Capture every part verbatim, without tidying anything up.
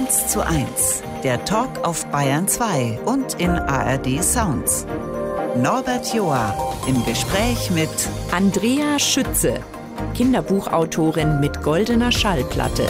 eins zu eins, der Talk auf Bayern zwei und in A R D Sounds. Norbert Joa im Gespräch mit Andrea Schütze, Kinderbuchautorin mit goldener Schallplatte.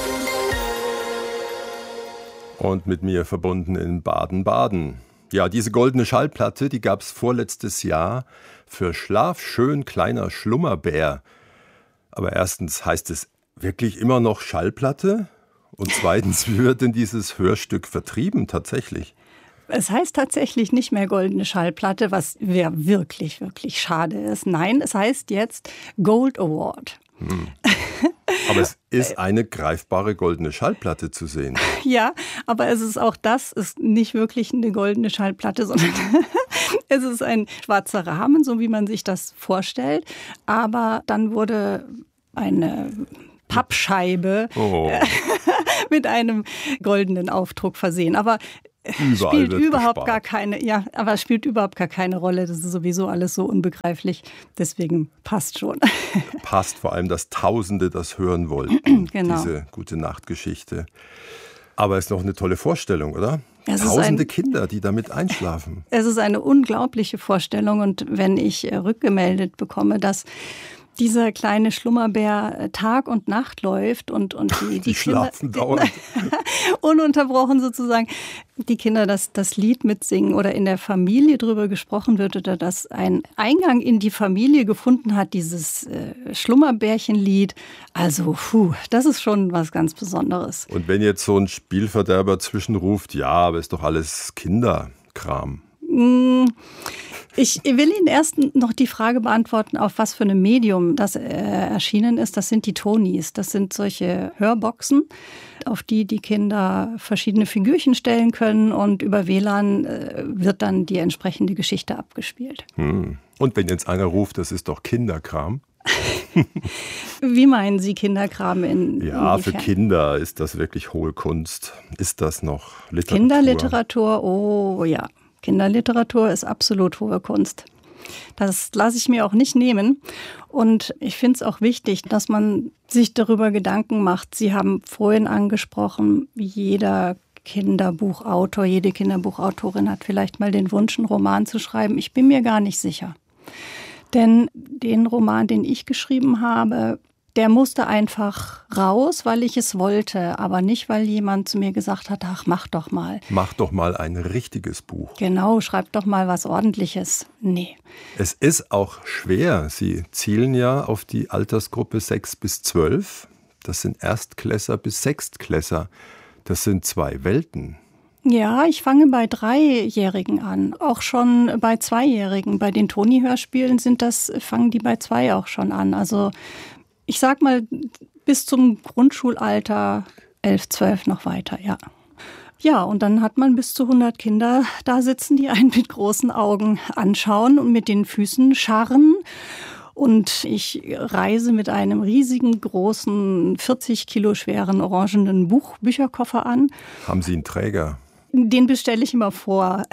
Und mit mir verbunden in Baden-Baden. Ja, diese goldene Schallplatte, die gab es vorletztes Jahr für Schlaf schön kleiner Schlummerbär. Aber erstens, heißt es wirklich immer noch Schallplatte? Und zweitens, wie wird denn dieses Hörstück vertrieben tatsächlich? Es heißt tatsächlich nicht mehr goldene Schallplatte, was ja wirklich, wirklich schade ist. Nein, es heißt jetzt Gold Award. Hm. Aber es ist eine greifbare goldene Schallplatte zu sehen. Ja, aber es ist auch das, ist nicht wirklich eine goldene Schallplatte, sondern es ist ein schwarzer Rahmen, so wie man sich das vorstellt. Aber dann wurde eine Pappscheibe oh. mit einem goldenen Aufdruck versehen. Aber Überall spielt überhaupt gespart. gar keine, ja, aber spielt überhaupt gar keine Rolle. Das ist sowieso alles so unbegreiflich. Deswegen passt schon. Passt vor allem, dass Tausende das hören wollten. Genau. Diese gute Nachtgeschichte. Aber es ist noch eine tolle Vorstellung, oder? Es Tausende ein, Kinder, die damit einschlafen. Es ist eine unglaubliche Vorstellung. Und wenn ich rückgemeldet bekomme, dass dieser kleine Schlummerbär Tag und Nacht läuft und, und die, die, die Kinder schlafen dauernd. ununterbrochen sozusagen die Kinder das, das Lied mitsingen oder in der Familie drüber gesprochen wird oder dass ein Eingang in die Familie gefunden hat, dieses äh, Schlummerbärchenlied. Also, puh, das ist schon was ganz Besonderes. Und wenn jetzt so ein Spielverderber zwischenruft, ja, aber ist doch alles Kinderkram. Ich will Ihnen erst noch die Frage beantworten, auf was für einem Medium das äh, erschienen ist. Das sind die Tonis. Das sind solche Hörboxen, auf die die Kinder verschiedene Figürchen stellen können und über W L A N äh, wird dann die entsprechende Geschichte abgespielt. Hm. Und wenn jetzt einer ruft, das ist doch Kinderkram? Wie meinen Sie Kinderkram in Ja, inwiefern? Für Kinder ist das wirklich hohe Kunst. Ist das noch Literatur? Kinderliteratur, oh ja. Kinderliteratur ist absolut hohe Kunst. Das lasse ich mir auch nicht nehmen. Und ich finde es auch wichtig, dass man sich darüber Gedanken macht. Sie haben vorhin angesprochen, jeder Kinderbuchautor, jede Kinderbuchautorin hat vielleicht mal den Wunsch, einen Roman zu schreiben. Ich bin mir gar nicht sicher. Denn den Roman, den ich geschrieben habe, der musste einfach raus, weil ich es wollte, aber nicht, weil jemand zu mir gesagt hat, ach, mach doch mal. Mach doch mal ein richtiges Buch. Genau, schreib doch mal was Ordentliches. Nee. Es ist auch schwer. Sie zielen ja auf die Altersgruppe sechs bis zwölf. Das sind Erstklässer bis Sechstklässer. Das sind zwei Welten. Ja, ich fange bei Dreijährigen an, auch schon bei Zweijährigen. Bei den Toni-Hörspielen sind das, fangen die bei zwei auch schon an. Also ich sag mal, bis zum Grundschulalter elf, zwölf noch weiter, ja. Ja, und dann hat man bis zu hundert Kinder da sitzen, die einen mit großen Augen anschauen und mit den Füßen scharren. Und ich reise mit einem riesigen, großen, vierzig Kilo schweren, orangenen Buch, Bücherkoffer an. Haben Sie einen Träger? Den bestelle ich immer vor,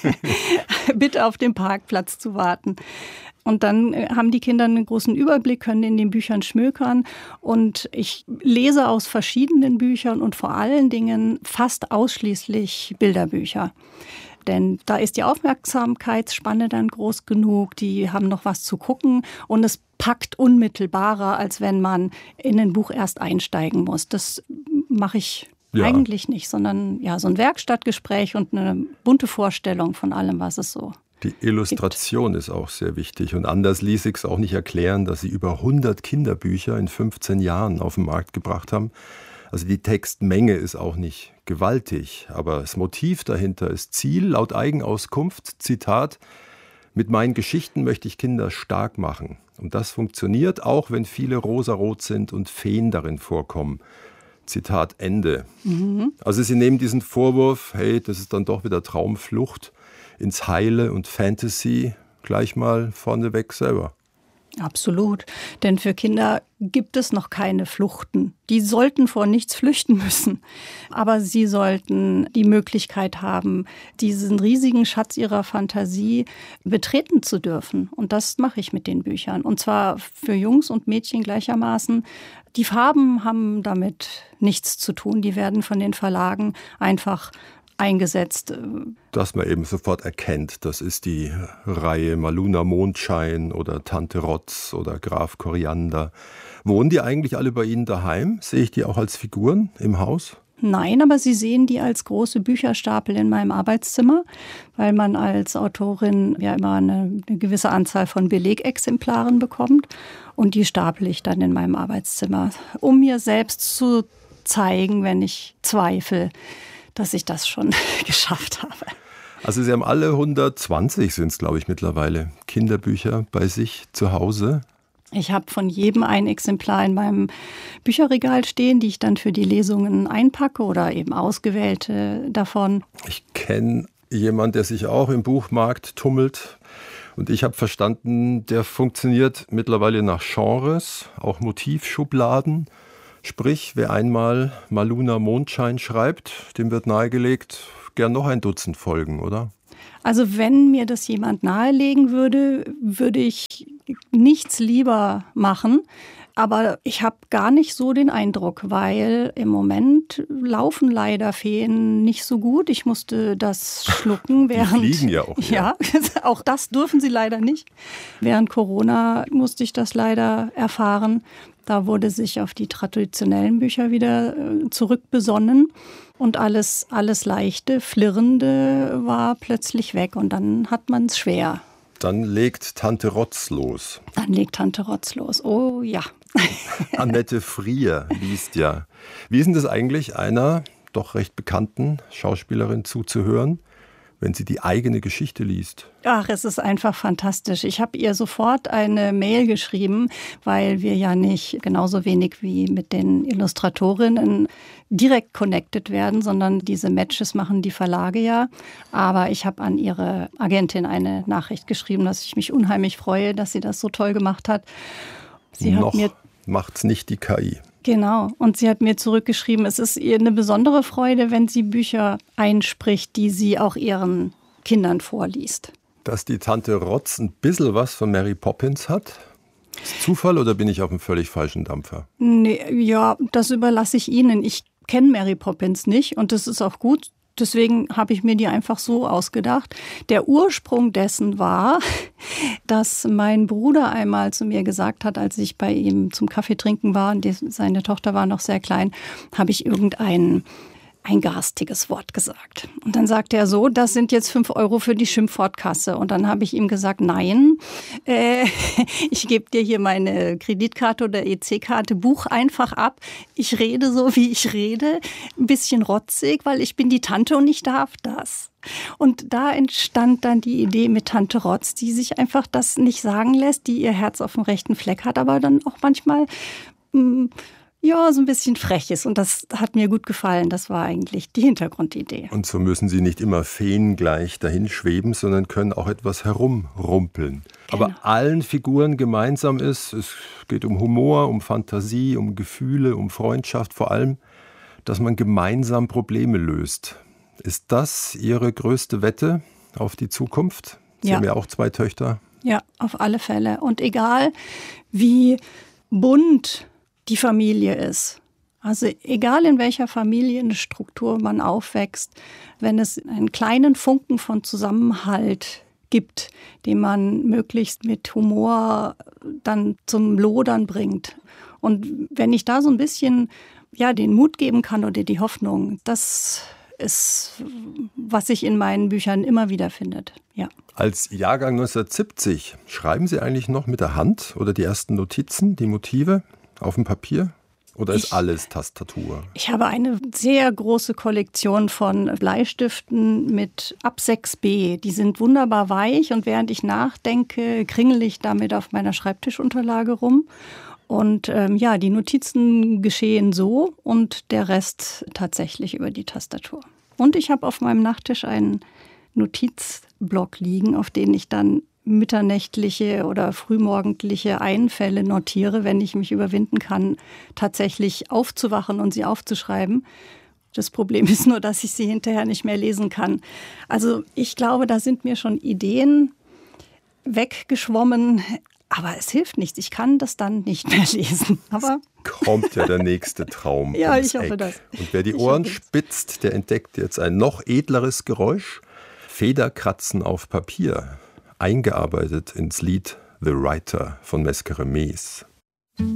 bitte auf dem Parkplatz zu warten. Und dann haben die Kinder einen großen Überblick, können in den Büchern schmökern. Und ich lese aus verschiedenen Büchern und vor allen Dingen fast ausschließlich Bilderbücher. Denn da ist die Aufmerksamkeitsspanne dann groß genug, die haben noch was zu gucken und es packt unmittelbarer, als wenn man in ein Buch erst einsteigen muss. Das mache ich ja eigentlich nicht, sondern ja, so ein Werkstattgespräch und eine bunte Vorstellung von allem, was es so Die Illustration gibt. Ist auch sehr wichtig. Und anders ließ ich es auch nicht erklären, dass sie über hundert Kinderbücher in fünfzehn Jahren auf den Markt gebracht haben. Also die Textmenge ist auch nicht gewaltig, aber das Motiv dahinter ist Ziel, laut Eigenauskunft, Zitat, mit meinen Geschichten möchte ich Kinder stark machen. Und das funktioniert auch, wenn viele rosarot sind und Feen darin vorkommen. Zitat Ende. Mhm. Also Sie nehmen diesen Vorwurf, hey, das ist dann doch wieder Traumflucht, ins Heile und Fantasy gleich mal vorneweg selber. Absolut, denn für Kinder gibt es noch keine Fluchten. Die sollten vor nichts flüchten müssen, aber sie sollten die Möglichkeit haben, diesen riesigen Schatz ihrer Fantasie betreten zu dürfen. Und das mache ich mit den Büchern. Und zwar für Jungs und Mädchen gleichermaßen. Die Farben haben damit nichts zu tun. Die werden von den Verlagen einfach eingesetzt. Dass man eben sofort erkennt, das ist die Reihe Maluna Mondschein oder Tante Rotz oder Graf Koriander. Wohnen die eigentlich alle bei Ihnen daheim? Sehe ich die auch als Figuren im Haus? Nein, aber Sie sehen die als große Bücherstapel in meinem Arbeitszimmer, weil man als Autorin ja immer eine, eine gewisse Anzahl von Belegexemplaren bekommt. Und die stapel ich dann in meinem Arbeitszimmer, um mir selbst zu zeigen, wenn ich zweifle, dass ich das schon geschafft habe. Also Sie haben alle hundertzwanzig, sind es glaube ich mittlerweile, Kinderbücher bei sich zu Hause. Ich habe von jedem ein Exemplar in meinem Bücherregal stehen, die ich dann für die Lesungen einpacke oder eben ausgewählte davon. Ich kenne jemanden, der sich auch im Buchmarkt tummelt. Und ich habe verstanden, der funktioniert mittlerweile nach Genres, auch Motivschubladen. Sprich, wer einmal Maluna Mondschein schreibt, dem wird nahegelegt, gern noch ein Dutzend folgen, oder? Also wenn mir das jemand nahelegen würde, würde ich nichts lieber machen. Aber ich habe gar nicht so den Eindruck, weil im Moment laufen leider Feen nicht so gut. Ich musste das schlucken. Während, Die fliegen ja auch. Ja, ja, auch das dürfen sie leider nicht. Während Corona musste ich das leider erfahren. Da wurde sich auf die traditionellen Bücher wieder zurückbesonnen. Und alles, alles Leichte, Flirrende war plötzlich weg. Und dann hat man es schwer. Dann legt Tante Rotz los. Dann legt Tante Rotz los. Oh ja. Annette Frier liest ja. Wie ist denn das eigentlich, einer doch recht bekannten Schauspielerin zuzuhören, wenn sie die eigene Geschichte liest? Ach, es ist einfach fantastisch. Ich habe ihr sofort eine Mail geschrieben, weil wir ja nicht genauso wenig wie mit den Illustratorinnen direkt connected werden, sondern diese Matches machen die Verlage ja. Aber ich habe an ihre Agentin eine Nachricht geschrieben, dass ich mich unheimlich freue, dass sie das so toll gemacht hat. Sie Noch hat mir macht's nicht die K I. Genau. Und sie hat mir zurückgeschrieben, es ist ihr eine besondere Freude, wenn sie Bücher einspricht, die sie auch ihren Kindern vorliest. Dass die Tante Rotz ein bisschen was von Mary Poppins hat? Ist Zufall oder bin ich auf einem völlig falschen Dampfer? Nee, ja, das überlasse ich Ihnen. Ich kenne Mary Poppins nicht und das ist auch gut. Deswegen habe ich mir die einfach so ausgedacht. Der Ursprung dessen war, dass mein Bruder einmal zu mir gesagt hat, als ich bei ihm zum Kaffee trinken war, und die, seine Tochter war noch sehr klein, habe ich irgendein ein garstiges Wort gesagt. Und dann sagte er so, das sind jetzt fünf Euro für die Schimpfwortkasse. Und dann habe ich ihm gesagt, nein, äh, ich gebe dir hier meine Kreditkarte oder E C-Karte, buch einfach ab. Ich rede so, wie ich rede, ein bisschen rotzig, weil ich bin die Tante und ich darf das. Und da entstand dann die Idee mit Tante Rotz, die sich einfach das nicht sagen lässt, die ihr Herz auf dem rechten Fleck hat, aber dann auch manchmal mh, ja, so ein bisschen frech ist. Und das hat mir gut gefallen. Das war eigentlich die Hintergrundidee. Und so müssen sie nicht immer feengleich dahin schweben, sondern können auch etwas herumrumpeln. Genau. Aber allen Figuren gemeinsam ist, es geht um Humor, um Fantasie, um Gefühle, um Freundschaft, vor allem, dass man gemeinsam Probleme löst. Ist das Ihre größte Wette auf die Zukunft? Sie ja. haben ja auch zwei Töchter. Ja, auf alle Fälle. Und egal, wie bunt die Familie ist. Also egal in welcher Familienstruktur man aufwächst, wenn es einen kleinen Funken von Zusammenhalt gibt, den man möglichst mit Humor dann zum Lodern bringt. Und wenn ich da so ein bisschen ja, den Mut geben kann oder die Hoffnung, das ist, was sich in meinen Büchern immer wieder findet. Ja. Als Jahrgang neunzehnhundertsiebzig, schreiben Sie eigentlich noch mit der Hand oder die ersten Notizen, die Motive? Auf dem Papier? Oder ist ich, alles Tastatur? Ich habe eine sehr große Kollektion von Bleistiften mit ab sechs B. Die sind wunderbar weich und während ich nachdenke, kringel ich damit auf meiner Schreibtischunterlage rum. Und ähm, ja, die Notizen geschehen so und der Rest tatsächlich über die Tastatur. Und ich habe auf meinem Nachttisch einen Notizblock liegen, auf den ich dann mitternächtliche oder frühmorgendliche Einfälle notiere, wenn ich mich überwinden kann, tatsächlich aufzuwachen und sie aufzuschreiben. Das Problem ist nur, dass ich sie hinterher nicht mehr lesen kann. Also ich glaube, da sind mir schon Ideen weggeschwommen, aber es hilft nichts. Ich kann das dann nicht mehr lesen. Aber es kommt ja der nächste Traum. Ja, ich hoffe Eck. das. Und wer die Ich Ohren hoffe das. spitzt, der entdeckt jetzt ein noch edleres Geräusch. Federkratzen auf Papier, eingearbeitet ins Lied The Writer von Mescare Mies.